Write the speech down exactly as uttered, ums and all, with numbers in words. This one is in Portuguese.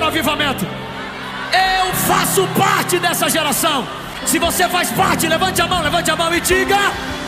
no avivamento. Eu faço parte dessa geração. Se você faz parte, levante a mão, levante a mão e diga: